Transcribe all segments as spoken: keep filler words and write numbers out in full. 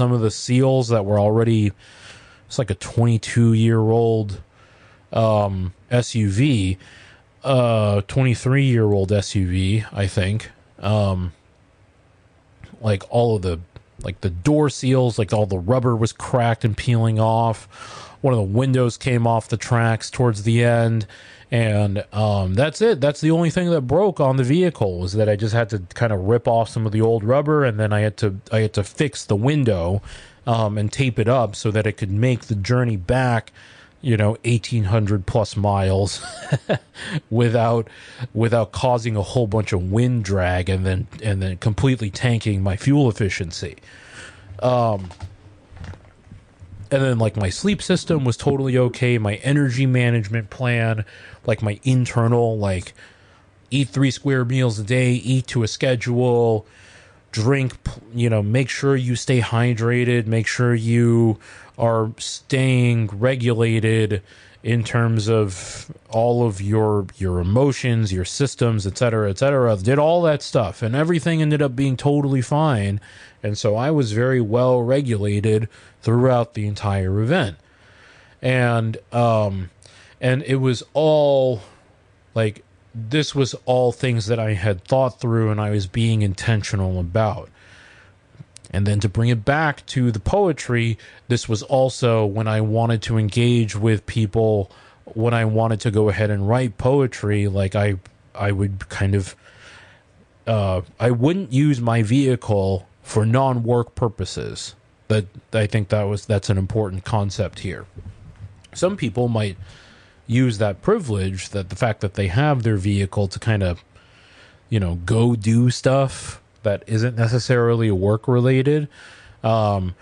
some of the seals that were already, it's like a twenty-two year old um, S U V, uh, twenty-three year old S U V, I think. Um, like all of the, like the door seals, like all the rubber was cracked and peeling off. One of the windows came off the tracks towards the end. And um, that's it. That's the only thing that broke on the vehicle, was that I just had to kind of rip off some of the old rubber, and then I had to I had to fix the window um, and tape it up so that it could make the journey back, you know, eighteen hundred plus miles without without causing a whole bunch of wind drag and then and then completely tanking my fuel efficiency. Um. And then, like, my sleep system was totally okay. My energy management plan, like my internal, like, eat three square meals a day, eat to a schedule, drink, you know, make sure you stay hydrated, make sure you are staying regulated in terms of all of your your emotions, your systems, et cetera, et cetera. Did all that stuff, and everything ended up being totally fine. And so I was very well regulated throughout the entire event. And um and it was all like, this was all things that I had thought through and I was being intentional about. And then to bring it back to the poetry, this was also when I wanted to engage with people, when I wanted to go ahead and write poetry, like I I would kind of uh I wouldn't use my vehicle for non-work purposes. That I think that was that's an important concept here. Some people might use that privilege, that the fact that they have their vehicle to kind of, you know, go do stuff that isn't necessarily work related, um,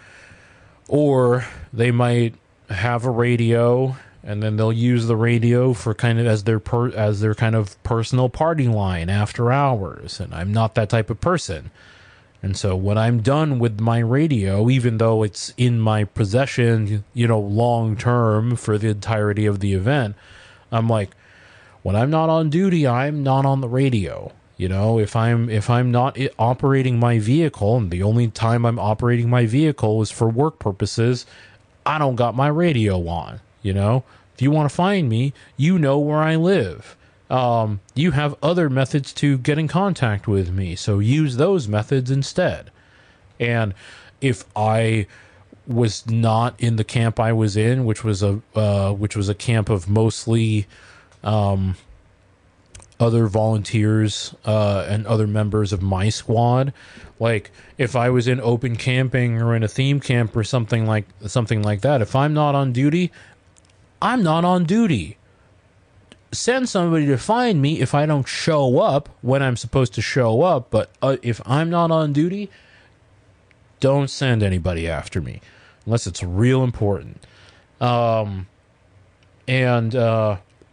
or they might have a radio and then they'll use the radio for kind of as their per, as their kind of personal party line after hours. And I'm not that type of person. And so when I'm done with my radio, even though it's in my possession, you know, long term for the entirety of the event, I'm like, when I'm not on duty, I'm not on the radio. You know, if I'm if I'm not operating my vehicle, and the only time I'm operating my vehicle is for work purposes, I don't got my radio on. You know, if you want to find me, you know where I live. Um, you have other methods to get in contact with me, so use those methods instead. And if I was not in the camp I was in, which was a uh, which was a camp of mostly um, other volunteers uh, and other members of my squad, like if I was in open camping or in a theme camp or something like something like that, if I'm not on duty, I'm not on duty. Send somebody to find me if I don't show up when I'm supposed to show up. But uh, if I'm not on duty, don't send anybody after me unless it's real important. Um, and uh,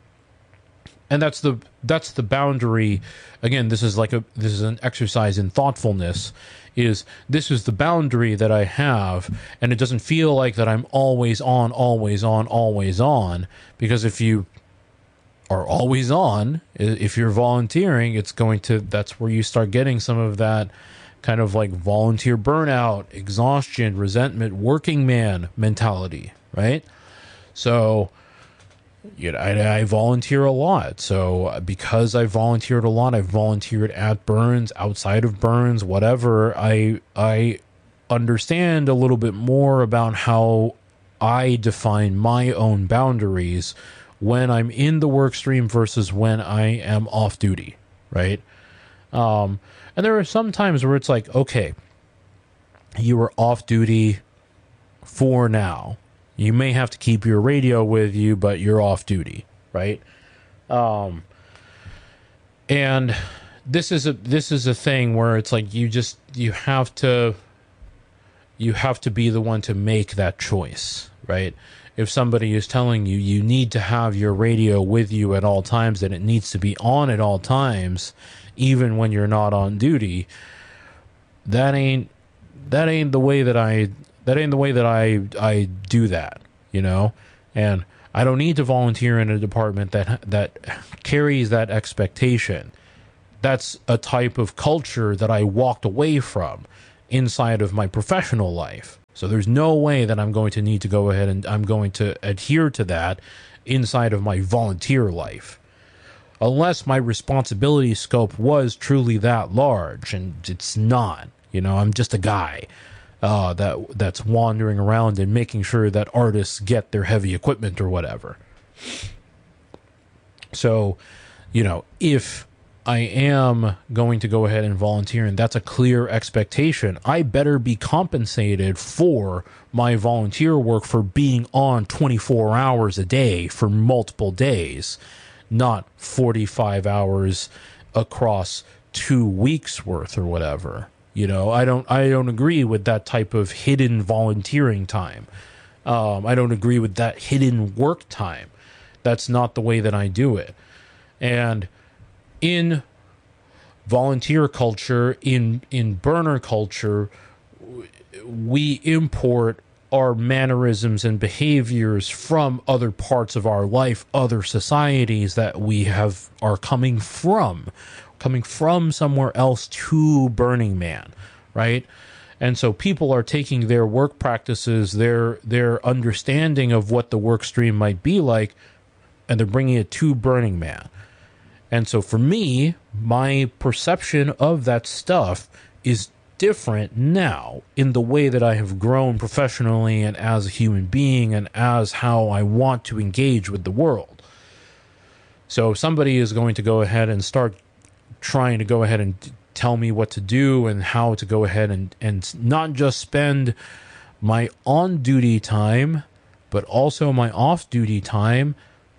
and that's the that's the boundary. Again, this is like a this is an exercise in thoughtfulness. Is this is the boundary that I have, and it doesn't feel like that I'm always on, always on, always on. Because if you are always on, if you're volunteering, it's going to, that's where you start getting some of that kind of like volunteer burnout, exhaustion, resentment, working man mentality, right? So, you know, I, I volunteer a lot. So because I volunteered a lot, I've volunteered at Burns, outside of Burns, whatever. I I understand a little bit more about how I define my own boundaries when I'm in the work stream versus when I am off duty, right? Um, and there are some times where it's like, okay, you were off duty for now. You may have to keep your radio with you, but you're off duty, right? Um, and this is a this is a thing where it's like you just you have to you have to be the one to make that choice, right? If somebody is telling you you need to have your radio with you at all times and it needs to be on at all times, even when you're not on duty, that ain't that ain't the way that I that ain't the way that I I do that, you know? And I don't need to volunteer in a department that that carries that expectation. That's a type of culture that I walked away from inside of my professional life. So there's no way that I'm going to need to go ahead and I'm going to adhere to that inside of my volunteer life. Unless my responsibility scope was truly that large, and it's not. You know, I'm just a guy uh, that that's wandering around and making sure that artists get their heavy equipment or whatever. So, you know, if I am going to go ahead and volunteer, and that's a clear expectation, I better be compensated for my volunteer work for being on twenty-four hours a day for multiple days, not forty-five hours across two weeks worth or whatever. You know, I don't I don't agree with that type of hidden volunteering time. Um, I don't agree with that hidden work time. That's not the way that I do it. And in volunteer culture, in in burner culture, we import our mannerisms and behaviors from other parts of our life, other societies that we have are coming from, coming from somewhere else to Burning Man, right? And so people are taking their work practices, their their understanding of what the work stream might be like, and they're bringing it to Burning Man. And so for me, my perception of that stuff is different now in the way that I have grown professionally and as a human being and as how I want to engage with the world. So if somebody is going to go ahead and start trying to go ahead and tell me what to do and how to go ahead and, and not just spend my on-duty time, but also my off-duty time,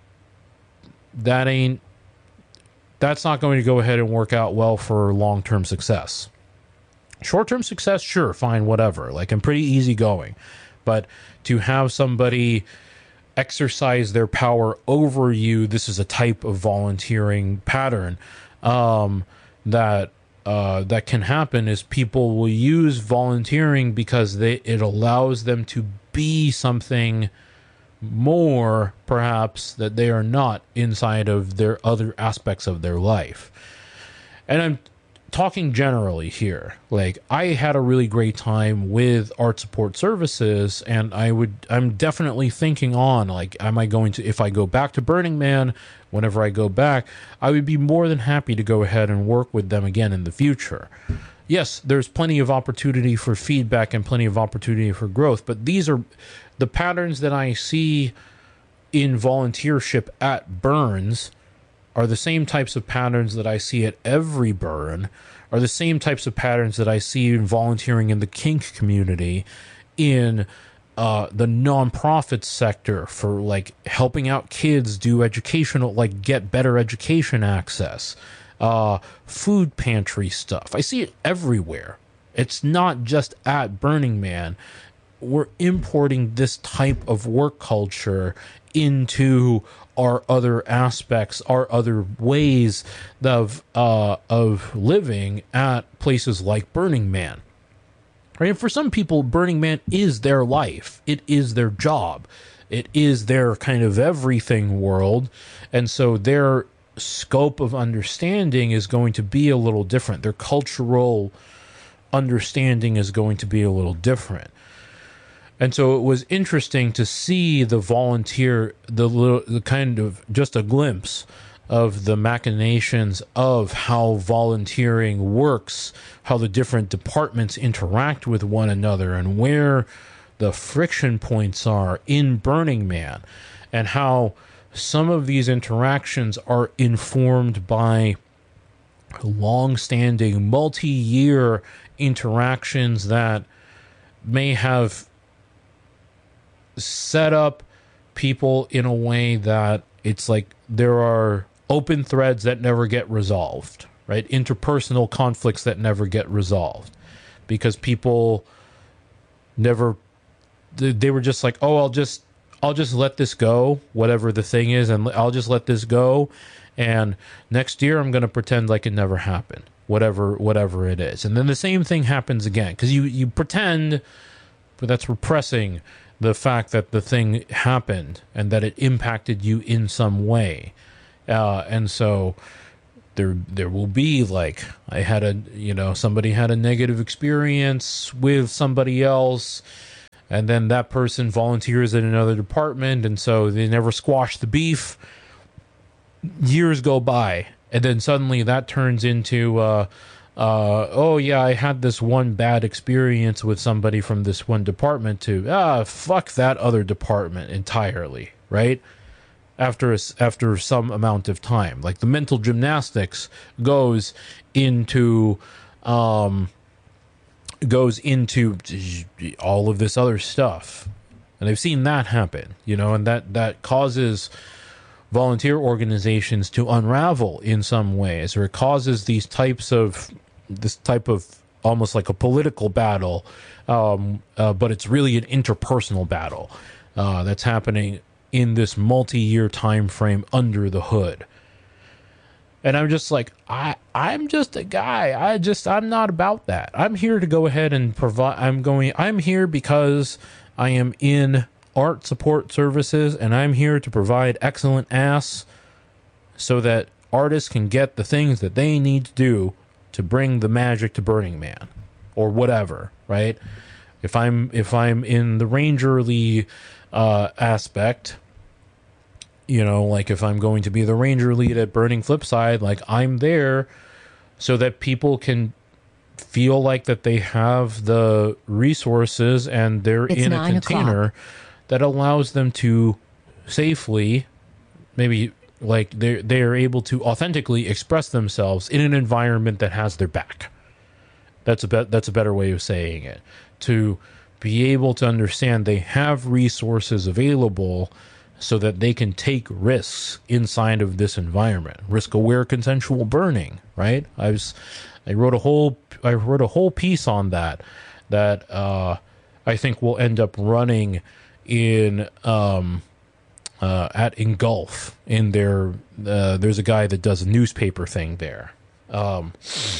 that ain't, that's not going to go ahead and work out well for long-term success. Short-term success, sure, fine, whatever. Like, I'm pretty easygoing. But to have somebody exercise their power over you, this is a type of volunteering pattern um, that uh, that can happen, is people will use volunteering because they it allows them to be something more, perhaps, that they are not inside of their other aspects of their life. And I'm talking generally here. Like, I had a really great time with art support services, and I would I'm definitely thinking on, like, am I going to, if I go back to Burning Man, whenever I go back, I would be more than happy to go ahead and work with them again in the future. Yes, there's plenty of opportunity for feedback and plenty of opportunity for growth, but these are the patterns that I see in volunteership at Burns are the same types of patterns that I see at every burn, are the same types of patterns that I see in volunteering in the kink community, in uh, the nonprofit sector for, like, helping out kids do educational, like, get better education access, uh, food pantry stuff. I see it everywhere. It's not just at Burning Man. We're importing this type of work culture into our other aspects, our other ways of uh, of living at places like Burning Man. Right? And for some people, Burning Man is their life. It is their job. It is their kind of everything world. And so their scope of understanding is going to be a little different. Their cultural understanding is going to be a little different. And so it was interesting to see the volunteer, the little, the kind of just a glimpse of the machinations of how volunteering works, how the different departments interact with one another, and where the friction points are in Burning Man, and how some of these interactions are informed by long-standing, multi-year interactions that may have set up people in a way that it's like there are open threads that never get resolved, right? Interpersonal conflicts that never get resolved because people never, they were just like, oh, I'll just, I'll just let this go, whatever the thing is, and I'll just let this go. And next year I'm going to pretend like it never happened, whatever, whatever it is. And then the same thing happens again because you, you pretend, but that's repressing the fact that the thing happened and that it impacted you in some way. Uh, and so there there will be, like, I had a, you know, somebody had a negative experience with somebody else, and then that person volunteers in another department, and so they never squash the beef. Years go by, and then suddenly that turns into uh uh oh yeah, I had this one bad experience with somebody from this one department, to ah fuck that other department entirely, right? After a, after some amount of time, like the mental gymnastics goes into um goes into all of this other stuff, and I've seen that happen, you know, and that that causes volunteer organizations to unravel in some ways, or it causes these types of this type of almost like a political battle, um, uh, but it's really an interpersonal battle uh, that's happening in this multi-year time frame under the hood. And I'm just like, I, I'm just a guy. I just, I'm not about that. I'm here to go ahead and provide, I'm going, I'm here because I am in art support services, and I'm here to provide excellent ass so that artists can get the things that they need to do to bring the magic to Burning Man or whatever, right? If I'm, if I'm in the rangerly uh, aspect, you know, like if I'm going to be the ranger lead at Burning Flipside, like I'm there so that people can feel like that they have the resources and they're It's in a container o'clock. that allows them to safely, maybe like they're, they're able to authentically express themselves in an environment that has their back. That's a, be- that's a better way of saying it. To be able to understand they have resources available so that they can take risks inside of this environment. Risk-aware consensual burning, right? I was, I wrote a whole, I wrote a whole piece on that, that uh, I think will end up running in um, uh, at Engulf in their. Uh, there's a guy that does a newspaper thing there. Um,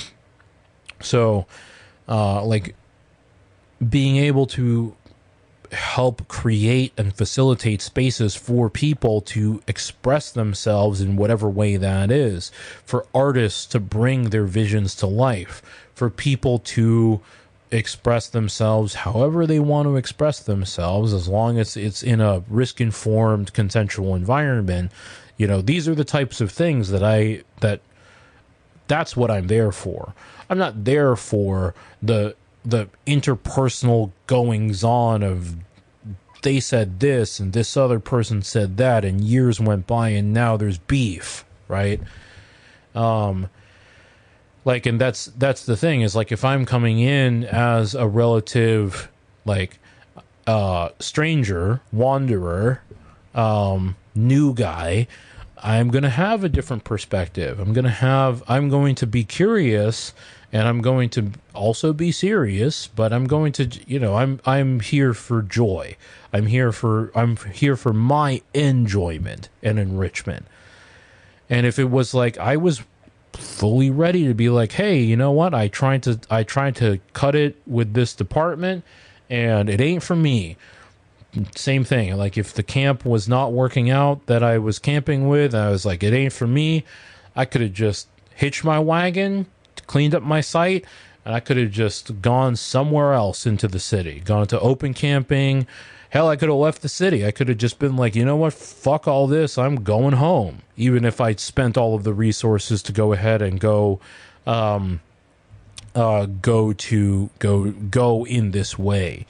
so, uh, like, being able to help create and facilitate spaces for people to express themselves in whatever way that is, for artists to bring their visions to life, for people to express themselves however they want to express themselves, as long as it's in a risk-informed consensual environment. You know, these are the types of things that I that that's what I'm there for. I'm not there for the the interpersonal goings on of they said this and this other person said that and years went by and now there's beef, right? Um, like, and that's that's the thing, is like if I'm coming in as a relative, like uh, stranger, wanderer, um, new guy, I'm going to have a different perspective. I'm going to have, I'm going to be curious, and I'm going to also be serious, but I'm going to, you know, I'm, I'm here for joy. I'm here for, I'm here for my enjoyment and enrichment. And if it was like, I was fully ready to be like, hey, you know what? I tried to, I tried to cut it with this department and it ain't for me. Same thing. Like if the camp was not working out that I was camping with, I was like, it ain't for me. I could have just hitched my wagon, cleaned up my site, and I could have just gone somewhere else into the city, gone to open camping. Hell, I could have left the city. I could have just been like, you know what? Fuck all this. I'm going home. Even if I'd spent all of the resources to go ahead and go, um, uh, go to go, go in this way.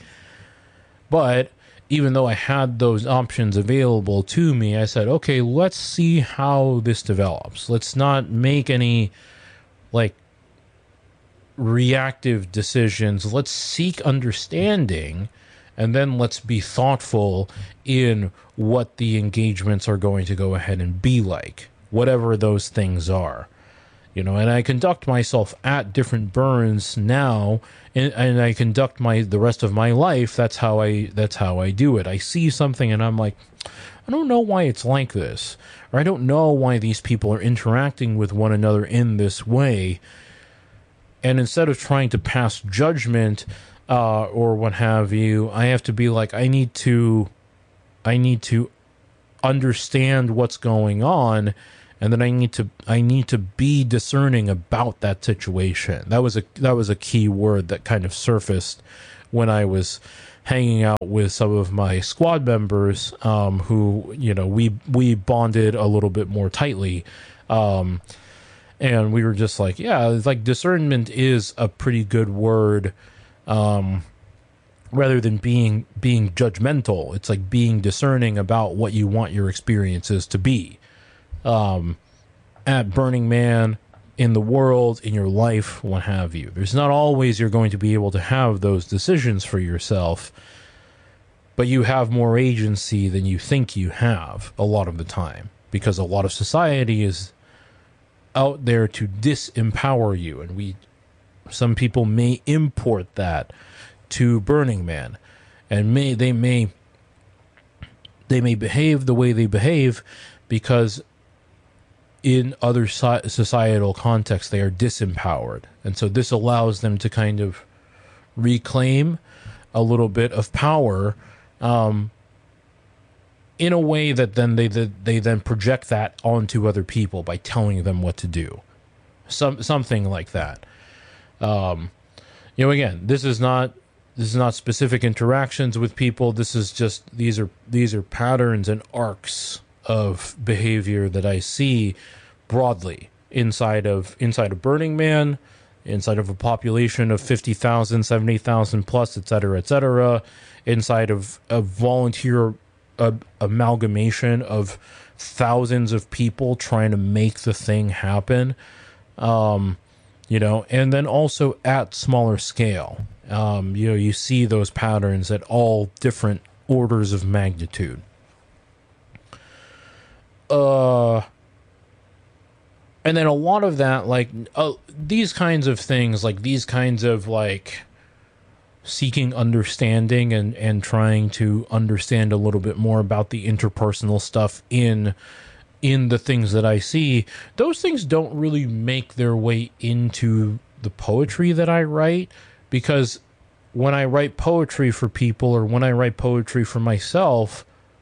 But even though I had those options available to me, I said, okay, let's see how this develops. Let's not make any like reactive decisions. Let's seek understanding, and then let's be thoughtful in what the engagements are going to go ahead and be like, whatever those things are. You know, and I conduct myself at different burns now, and, and I conduct my the rest of my life. That's how I that's how I do it. I see something and I'm like, I don't know why it's like this, or I don't know why these people are interacting with one another in this way. And instead of trying to pass judgment uh, or what have you, I have to be like, I need to, I need to understand what's going on. And then I need to I need to be discerning about that situation. That was a that was a key word that kind of surfaced when I was hanging out with some of my squad members, um, who, you know, we we bonded a little bit more tightly, um, and we were just like, yeah, it's like discernment is a pretty good word, um, rather than being being judgmental. It's like being discerning about what you want your experiences to be, um, at Burning Man, in the world, in your life, what have you. There's not always you're going to be able to have those decisions for yourself, but you have more agency than you think you have a lot of the time, because a lot of society is out there to disempower you, and we, some people may import that to Burning Man, and may they may they may behave the way they behave because in other societal contexts, they are disempowered. And so this allows them to kind of reclaim a little bit of power, um, in a way that then they, they they then project that onto other people by telling them what to do. Some something like that. Um, you know, again, this is not this is not specific interactions with people. This is just these are these are patterns and arcs of behavior that I see broadly inside of inside of Burning Man, inside of a population of fifty thousand, seventy thousand plus, et cetera, et cetera, inside of a volunteer uh, amalgamation of thousands of people trying to make the thing happen, um, you know, and then also at smaller scale. Um, you know, you see those patterns at all different orders of magnitude. Uh, and then a lot of that, like, uh, these kinds of things, like these kinds of, like, seeking understanding and, and trying to understand a little bit more about the interpersonal stuff in, in the things that I see, those things don't really make their way into the poetry that I write, because when I write poetry for people, or when I write poetry for myself,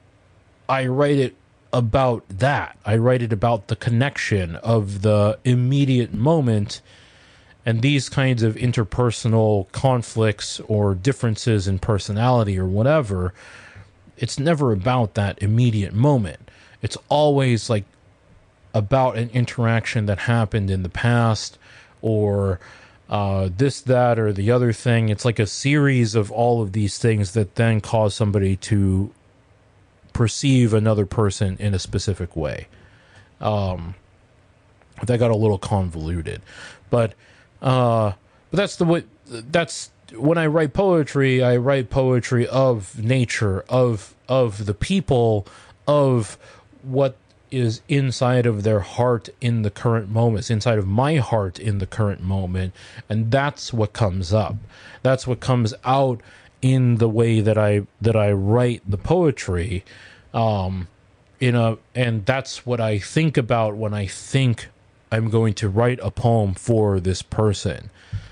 I write it about that. I write it about the connection of the immediate moment, and these kinds of interpersonal conflicts or differences in personality or whatever. It's never about that immediate moment. It's always like about an interaction that happened in the past, or uh, this, that, or the other thing. It's like a series of all of these things that then cause somebody to perceive another person in a specific way. Um, that got a little convoluted, but uh, but that's the way. That's when I write poetry. I write poetry of nature, of of the people, of what is inside of their heart in the current moments, inside of my heart in the current moment, and that's what comes up. That's what comes out in the way that I that I write the poetry, um, in a, and that's what I think about when I think I'm going to write a poem for this person.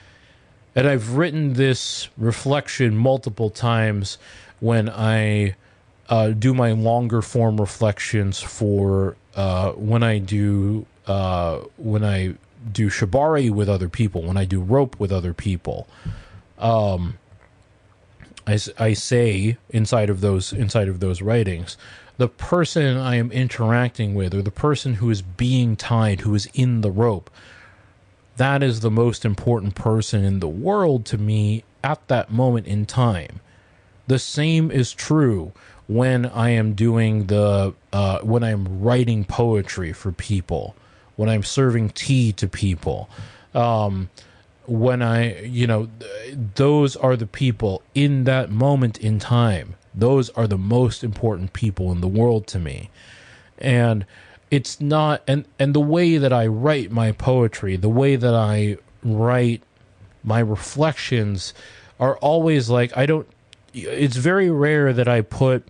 And I've written this reflection multiple times when I uh, do my longer form reflections for uh, when I do uh, when I do shibari with other people, when I do rope with other people. Um, I, I say inside of those inside of those writings, the person I am interacting with, or the person who is being tied, who is in the rope, that is the most important person in the world to me at that moment in time. The same is true when I am doing the, uh, when I'm writing poetry for people, when I'm serving tea to people, um, when I, you know, those are the people in that moment in time. Those are the most important people in the world to me. And it's not, and, and the way that I write my poetry, the way that I write my reflections are always like, I don't, it's very rare that I put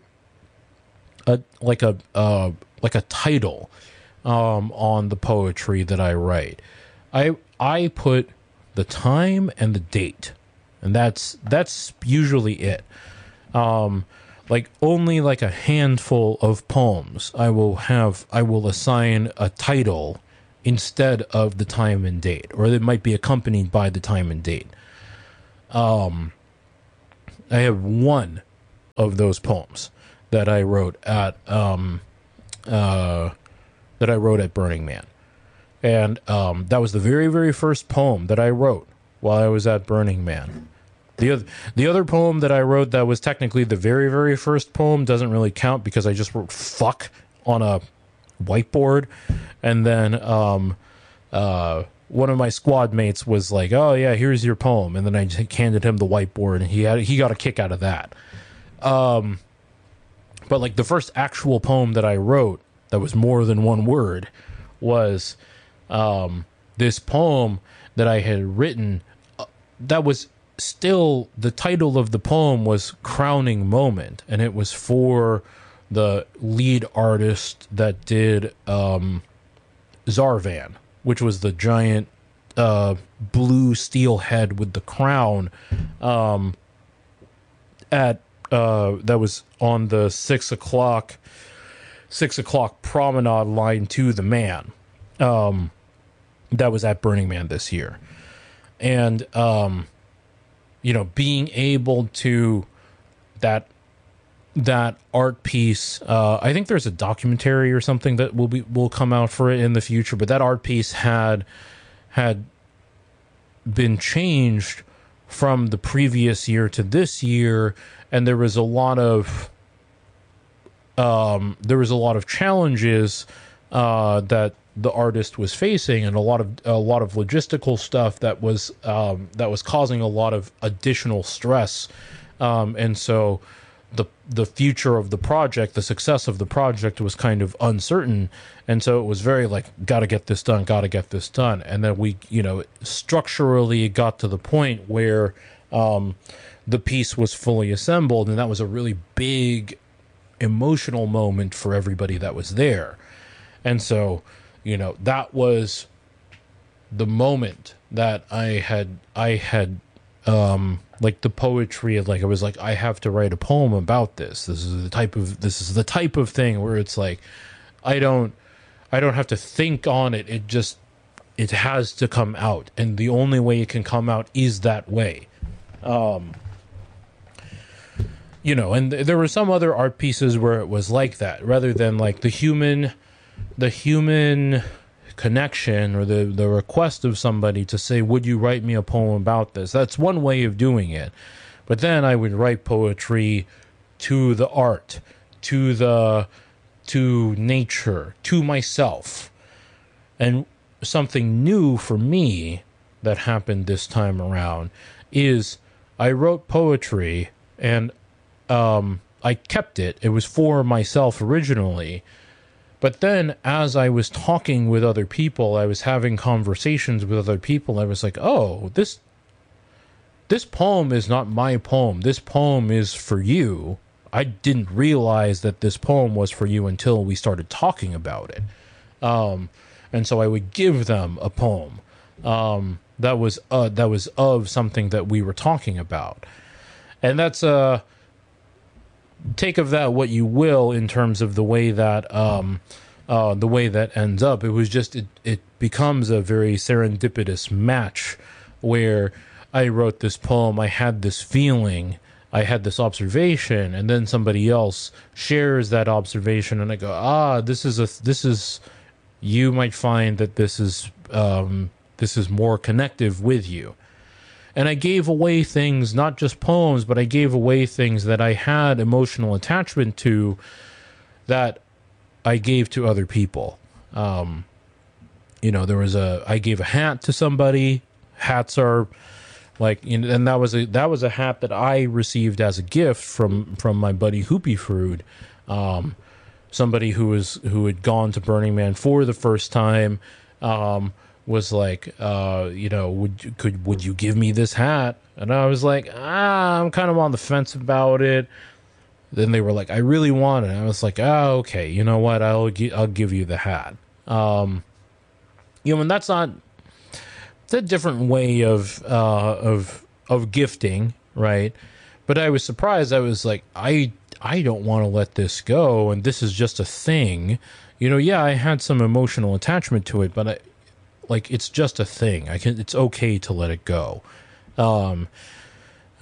a, like a, uh, like a title, um, on the poetry that I write. I, I put the time and the date, and that's, that's usually it. Um, like only like a handful of poems I will have, I will assign a title instead of the time and date, or it might be accompanied by the time and date. Um, I have one of those poems that I wrote at um, uh, that I wrote at Burning Man, and um, that was the very very first poem that I wrote while I was at Burning Man. The other the other poem that I wrote that was technically the very very first poem doesn't really count because I just wrote "fuck" on a whiteboard, and then um, uh, one of my squad mates was like, "Oh yeah, here's your poem," and then I just handed him the whiteboard, and he had he got a kick out of that. Um, but like the first actual poem that I wrote that was more than one word was um, this poem that I had written. Uh, that was still the title of the poem was "Crowning Moment," and it was for the lead artist that did um, Zarvan, which was the giant uh, blue steel head with the crown um, at uh, that was on the six o'clock six o'clock promenade line to the man. Um, that was at Burning Man this year, and um, you know, being able to that. that art piece, uh, I think there's a documentary or something that will be will come out for it in the future, but that art piece had had been changed from the previous year to this year, and there was a lot of um, there was a lot of challenges uh, that the artist was facing, and a lot of a lot of logistical stuff that was um, that was causing a lot of additional stress, um, and so. the the future of the project, the success of the project was kind of uncertain, and so it was very like, gotta get this done, gotta get this done, and then we, you know, structurally got to the point where um, the piece was fully assembled, and that was a really big emotional moment for everybody that was there, and so, you know, that was the moment that I had I had. Um, like the poetry of like I was like I have to write a poem about this. This is the type of this is the type of thing where it's like I don't I don't have to think on it. It just it has to come out, and the only way it can come out is that way. Um, you know, and th- there were some other art pieces where it was like that, rather than like the human the human connection or the the request of somebody to say, would you write me a poem about this? That's one way of doing it, but then I would write poetry to the art, to the to nature, to myself. And something new for me that happened this time around is I wrote poetry, and um I kept it. It was for myself originally. But then as I was talking with other people, I was having conversations with other people, I was like, oh, this this poem is not my poem. This poem is for you. I didn't realize that this poem was for you until we started talking about it. Um, and so I would give them a poem um, that was uh, that was of something that we were talking about. And that's a... Uh, take of that what you will in terms of the way that um, uh, the way that ends up. It was just it, it becomes a very serendipitous match where I wrote this poem, I had this feeling, I had this observation, and then somebody else shares that observation, and I go, ah, this is a this is you might find that this is um, this is more connective with you. And I gave away things, not just poems, but I gave away things that I had emotional attachment to that I gave to other people. Um, you know, there was a, I gave a hat to somebody. Hats are like, you know, and that was a, that was a hat that I received as a gift from, from my buddy Hoopy Fruit. Um, somebody who was, who had gone to Burning Man for the first time. Um, was like, uh, you know, would you, could would you give me this hat? And I was like, ah, I'm kind of on the fence about it. Then they were like, I really want it. And I was like, oh, okay, you know what? I'll gi- I'll give you the hat. Um, you know, and that's not. It's a different way of uh, of of gifting, right? But I was surprised. I was like, I I don't want to let this go, and this is just a thing. You know, yeah, I had some emotional attachment to it, but I. Like, it's just a thing. I can. It's okay to let it go. Um,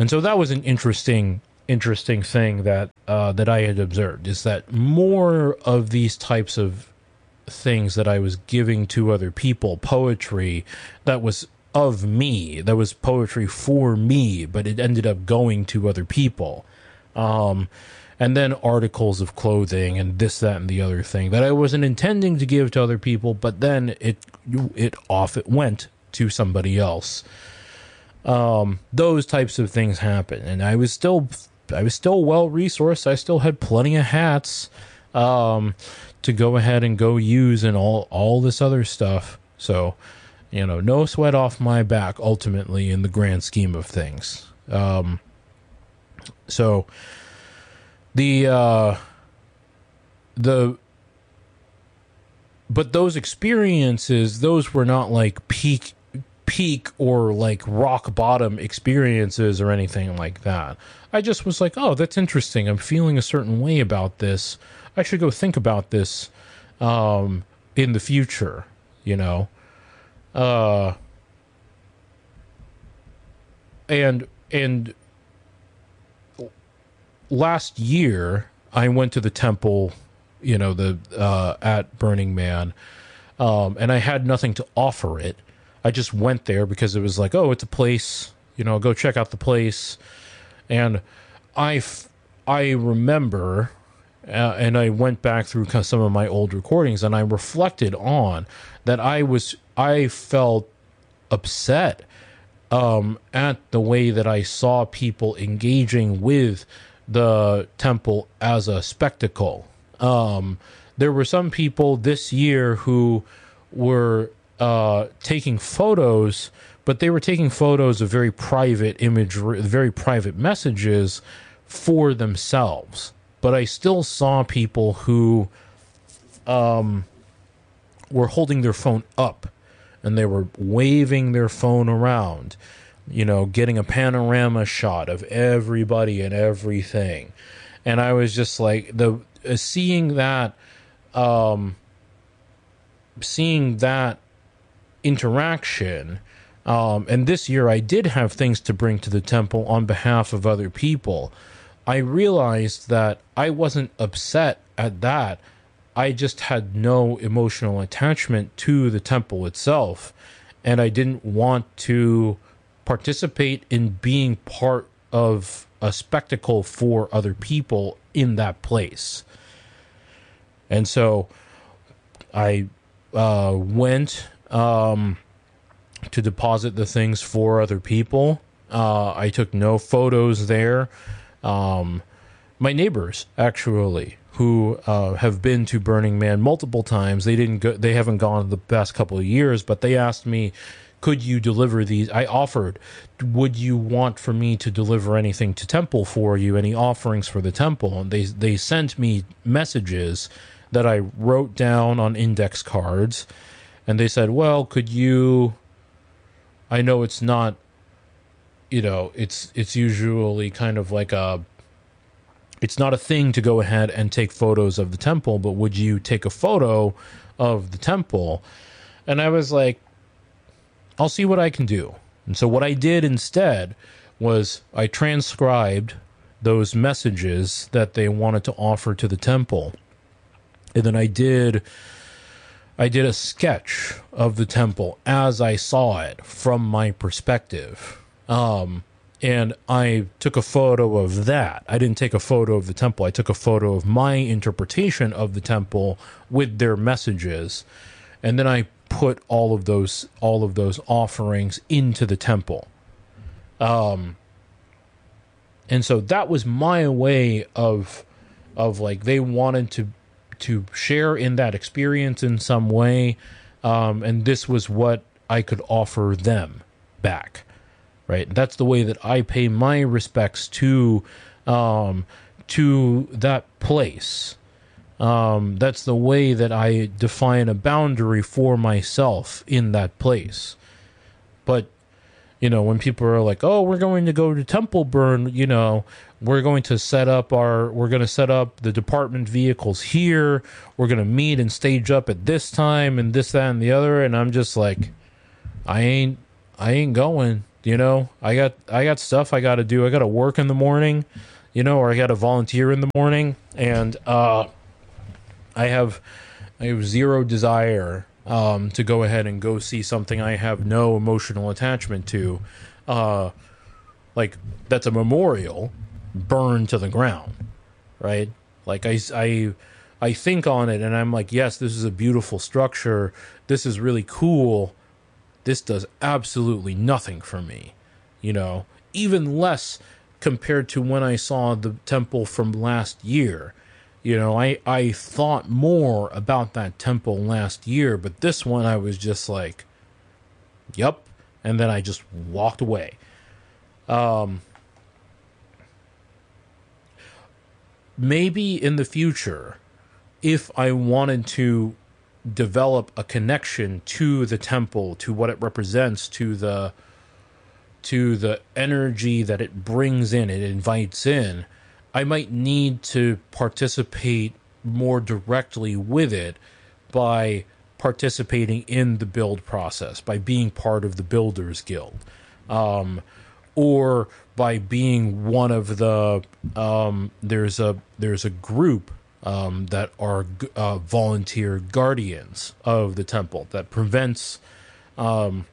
And so that was an interesting interesting thing that uh, that I had observed, is that more of these types of things that I was giving to other people, poetry that was of me, that was poetry for me, but it ended up going to other people. Um, and then articles of clothing and this, that, and the other thing that I wasn't intending to give to other people, but then it it off it went to somebody else. Um, those types of things happen, and I was still I was still well resourced. I still had plenty of hats um, to go ahead and go use and all all this other stuff. So, you know, no sweat off my back. Ultimately, in the grand scheme of things. Um, so. The, uh, the, but those experiences, those were not like peak, peak or like rock bottom experiences or anything like that. I just was like, oh, that's interesting. I'm feeling a certain way about this. I should go think about this, um, in the future, you know? Uh, and, and, last year, I went to the temple, you know, the uh, at Burning Man, um, and I had nothing to offer it. I just went there because it was like, oh, it's a place, you know, go check out the place. And I, f- I remember, uh, and I went back through some of my old recordings, and I reflected on that I was, I felt upset um, at the way that I saw people engaging with the temple as a spectacle. Um, there were some people this year who were uh, taking photos, but they were taking photos of very private imagery, very private messages for themselves. But I still saw people who um, were holding their phone up, and they were waving their phone around, you know, getting a panorama shot of everybody and everything. And I was just like, the uh, seeing that, um, seeing that interaction. Um, and this year I did have things to bring to the temple on behalf of other people. I realized that I wasn't upset at that. I just had no emotional attachment to the temple itself. And I didn't want to participate in being part of a spectacle for other people in that place. And so I uh, went um, to deposit the things for other people. Uh, I took no photos there. Um, my neighbors, actually, who uh, have been to Burning Man multiple times, they didn't go, they haven't gone the past couple of years, but they asked me, could you deliver these? I offered, would you want for me to deliver anything to temple for you, any offerings for the temple? And they they sent me messages that I wrote down on index cards, and they said, well, could you, I know it's not, you know, it's it's usually kind of like a, it's not a thing to go ahead and take photos of the temple, but would you take a photo of the temple? And I was like, I'll see what I can do. And so what I did instead was I transcribed those messages that they wanted to offer to the temple. And then I did I did a sketch of the temple as I saw it from my perspective. Um, and I took a photo of that. I didn't take a photo of the temple. I took a photo of my interpretation of the temple with their messages. And then I put all of those all of those offerings into the temple. Um, and so that was my way of of like, they wanted to to share in that experience in some way, um, and this was what I could offer them back, right? That's the way that I pay my respects to um, to that place. Um, that's the way that I define a boundary for myself in that place. But, you know, when people are like, oh, we're going to go to Temple Burn, you know, we're going to set up our, we're going to set up the department vehicles here. We're going to meet and stage up at this time and this, that, and the other. And I'm just like, I ain't, I ain't going. You know, I got I got stuff I got to do. I got to work in the morning, you know, or I got to volunteer in the morning, and uh, I have I have zero desire um, to go ahead and go see something I have no emotional attachment to, uh, like that's a memorial burned to the ground, right? Like I, I, I think on it and I'm like, yes, this is a beautiful structure. This is really cool. This does absolutely nothing for me, you know, even less compared to when I saw the temple from last year. You know, I, I thought more about that temple last year, but this one I was just like, yup. And then I just walked away. Um, maybe in the future, if I wanted to develop a connection to the temple, to what it represents, to the to the energy that it brings in, it invites in, I might need to participate more directly with it by participating in the build process, by being part of the Builders Guild, um, or by being one of the um, there's a there's a group um, that are uh, volunteer guardians of the temple that prevents. Um,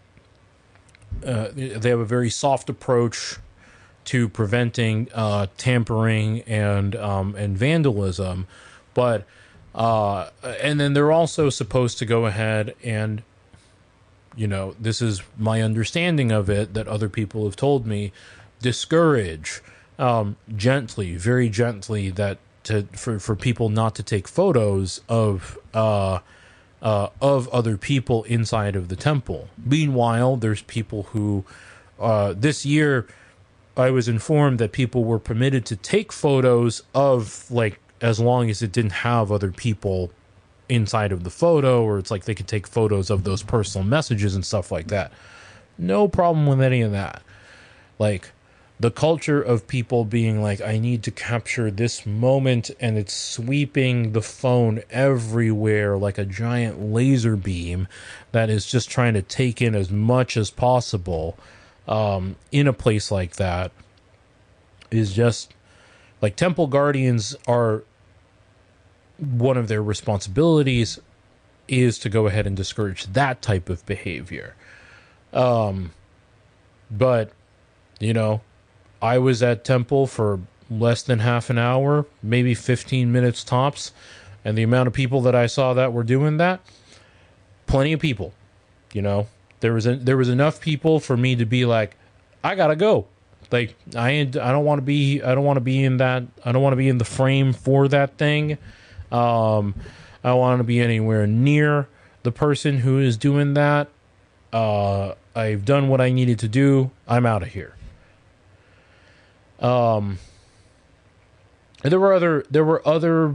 uh, they have a very soft approach to preventing uh, tampering and um, and vandalism, but uh, and then they're also supposed to go ahead and, you know, this is my understanding of it that other people have told me, discourage um, gently, very gently, that to for for people not to take photos of uh, uh, of other people inside of the temple. Meanwhile, there's people who uh, this year. I was informed that people were permitted to take photos of, like, as long as it didn't have other people inside of the photo, or it's like they could take photos of those personal messages and stuff like that. No problem with any of that. Like, the culture of people being like, I need to capture this moment, and it's sweeping the phone everywhere like a giant laser beam that is just trying to take in as much as possible. Um, in a place like that is just like temple guardians are one of their responsibilities is to go ahead and discourage that type of behavior. Um, but you know, I was at temple for less than half an hour, maybe fifteen minutes tops. And the amount of people that I saw that were doing that, plenty of people, you know, There was a, there was enough people for me to be like, I gotta go. Like I ain't, I don't want to be I don't want to be in that I don't want to be in the frame for that thing. Um, I don't want to be anywhere near the person who is doing that. Uh, I've done what I needed to do. I'm out of here. Um, and there were other there were other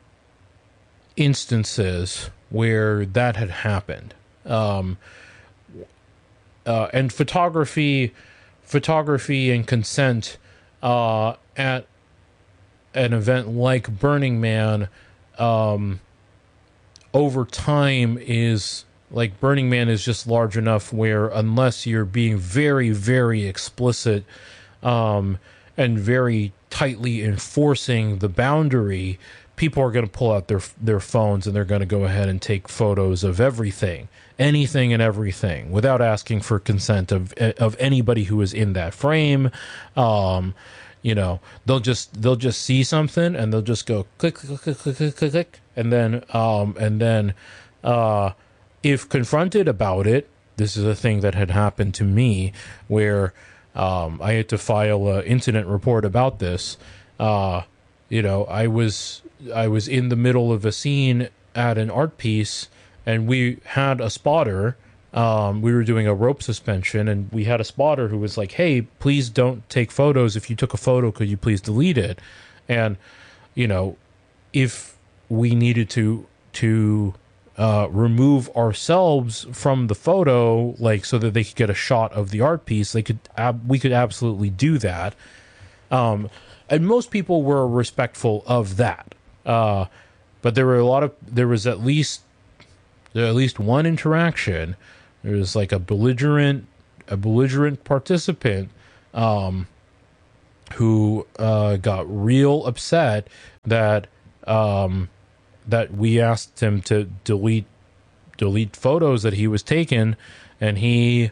instances where that had happened. Um. Uh, and photography, photography and consent uh, at an event like Burning Man, um, over time is like Burning Man is just large enough where unless you're being very, very explicit um, and very tightly enforcing the boundary, people are going to pull out their their phones and they're going to go ahead and take photos of everything. Anything and everything without asking for consent of of anybody who is in that frame. Um, you know, they'll just they'll just see something and they'll just go click click click click click click, click and then um, and then uh, if confronted about it, this is a thing that had happened to me where um, I had to file an incident report about this. Uh, you know, I was I was in the middle of a scene at an art piece. And we had a spotter. Um, we were doing a rope suspension, and we had a spotter who was like, "Hey, please don't take photos. If you took a photo, could you please delete it?" And you know, if we needed to to uh, remove ourselves from the photo, like so that they could get a shot of the art piece, they could. Ab- we could absolutely do that. Um, and most people were respectful of that. Uh, but there were a lot of. There was at least. There at least one interaction. There was like a belligerent a belligerent participant um, who uh, got real upset that um, that we asked him to delete delete photos that he was taking, and he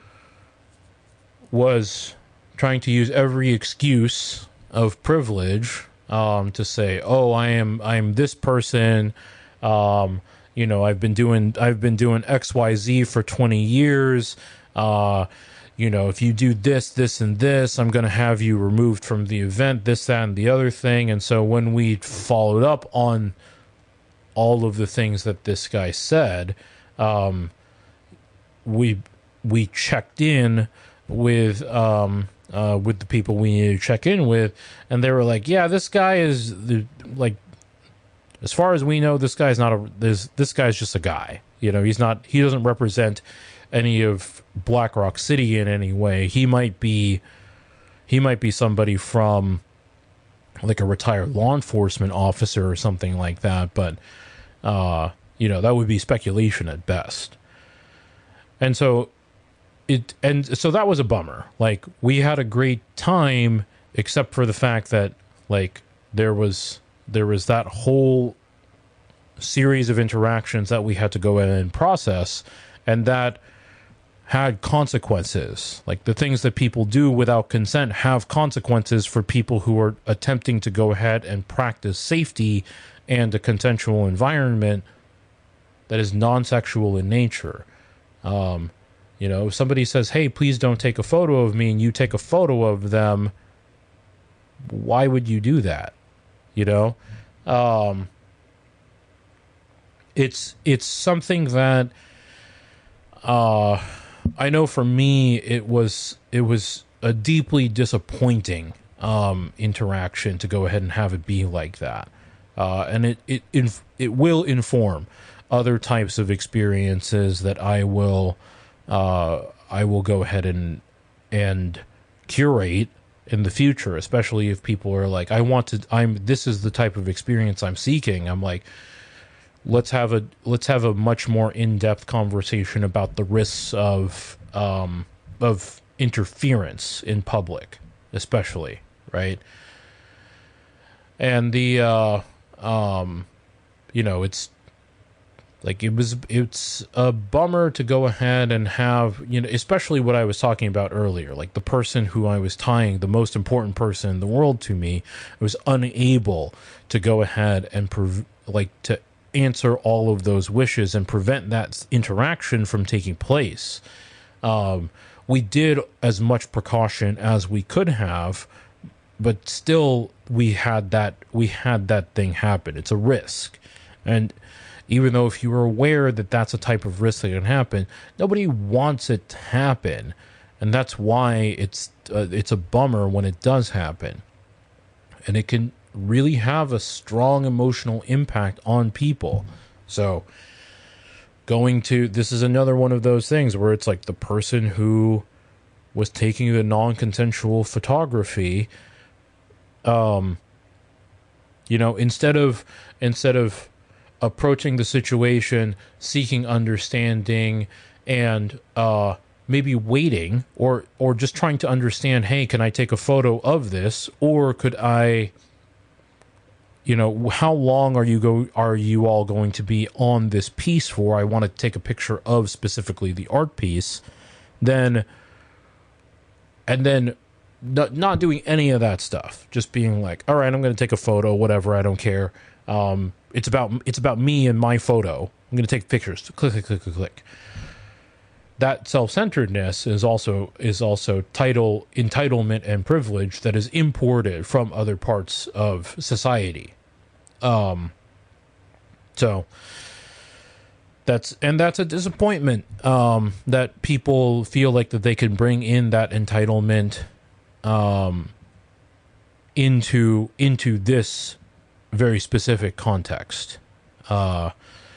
was trying to use every excuse of privilege um, to say, "Oh, I am I'm this person. Um, you know, I've been doing I've been doing X Y Z for twenty years. Uh, you know, if you do this, this, and this, I'm going to have you removed from the event. This, that, and the other thing." And so when we followed up on all of the things that this guy said, um, we we checked in with um, uh, with the people we needed to check in with, and they were like, "Yeah, this guy is the, like, as far as we know, this guy's not a this this guy's just a guy. You know, he's not he doesn't represent any of Black Rock City in any way. He might be he might be somebody from like a retired law enforcement officer or something like that, but uh, you know, that would be speculation at best." And so it and so that was a bummer. Like, we had a great time, except for the fact that like there was there was that whole series of interactions that we had to go in and process, and that had consequences. Like, the things that people do without consent have consequences for people who are attempting to go ahead and practice safety and a consensual environment that is non-sexual in nature. Um, you know, if somebody says, "Hey, please don't take a photo of me," and you take a photo of them, why would you do that? You know, um, it's it's something that uh, I know for me it was it was a deeply disappointing um, interaction to go ahead and have it be like that, uh, and it it inf- it will inform other types of experiences that I will uh, I will go ahead and and curate in the future, especially if people are like, I want to, I'm, this is the type of experience I'm seeking. I'm like, let's have a, let's have a much more in-depth conversation about the risks of, um, of interference in public, especially, right? And the, uh, um, you know, it's, like, it was, it's a bummer to go ahead and have, you know, especially what I was talking about earlier, like the person who I was tying, the most important person in the world to me, was unable to go ahead and, prov- like, to answer all of those wishes and prevent that interaction from taking place. Um, we did as much precaution as we could have, but still we had that, we had that thing happen. It's a risk. And even though if you were aware that that's a type of risk that can happen, nobody wants it to happen. And that's why it's uh, it's a bummer when it does happen. And it can really have a strong emotional impact on people. So going to, this is another one of those things where it's like the person who was taking the non-consensual photography, um, you know, instead of, instead of, approaching the situation, seeking understanding, and uh, maybe waiting, or or just trying to understand, hey, can I take a photo of this, or could I, you know, how long are you go are you all going to be on this piece for? I want to take a picture of specifically the art piece, then, and then not, not doing any of that stuff, just being like, all right, I'm going to take a photo, whatever, I don't care. Um, it's about it's about me and my photo. I'm going to take pictures. Click, click, click, click, click. That self-centeredness is also is also title entitlement and privilege that is imported from other parts of society. Um, so that's and that's a disappointment. Um, that people feel like that they can bring in that entitlement, um, into into this very specific context. Uh,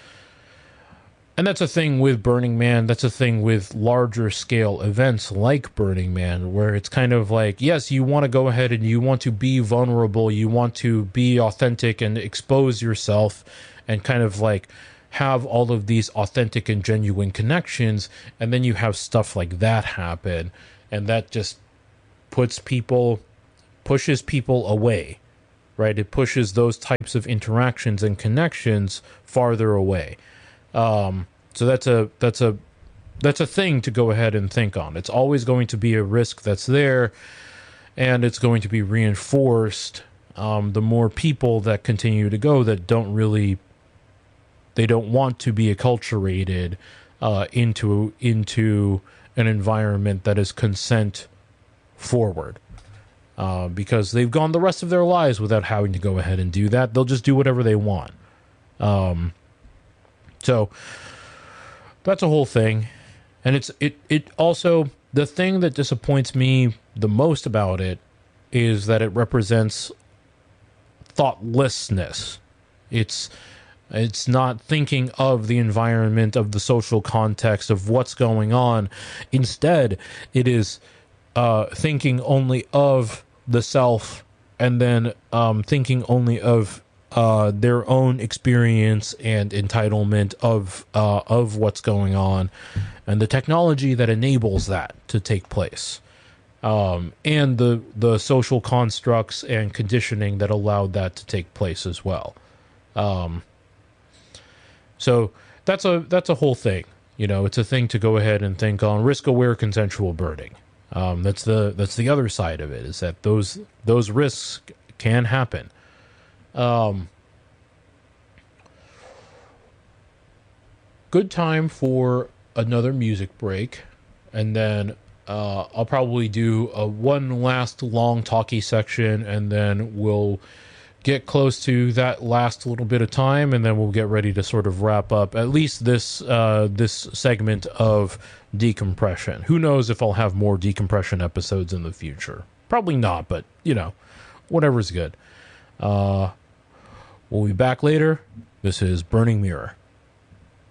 and that's a thing with Burning Man. That's a thing with larger scale events like Burning Man, where it's kind of like, yes, you want to go ahead and you want to be vulnerable. You want to be authentic and expose yourself and kind of like have all of these authentic and genuine connections, and then you have stuff like that happen, and that just puts people, pushes people away, right? It pushes those types of interactions and connections farther away. Um, so that's a that's a that's a thing to go ahead and think on. It's always going to be a risk that's there, and it's going to be reinforced um, the more people that continue to go that don't really, they don't want to be acculturated uh, into into an environment that is consent forward. Uh, because they've gone the rest of their lives without having to go ahead and do that. They'll just do whatever they want. Um, so that's a whole thing. And it's it it also, the thing that disappoints me the most about it is that it represents thoughtlessness. It's it's not thinking of the environment, of the social context, of what's going on. Instead, it is uh, thinking only of the self, and then um, thinking only of uh, their own experience and entitlement of uh, of what's going on, and the technology that enables that to take place, um, and the the social constructs and conditioning that allowed that to take place as well. Um, so that's a that's a whole thing. You know, it's a thing to go ahead and think on. Risk-aware consensual burning. Um, that's the that's the other side of it, is that those those risks can happen. Um, good time for another music break, and then uh, I'll probably do a one last long talky section, and then we'll get close to that last little bit of time, and then we'll get ready to sort of wrap up at least this uh, this segment of decompression. Who knows if I'll have more decompression episodes in the future? Probably not, but you know, whatever's good. Uh, we'll be back later. This is Burning Mirror.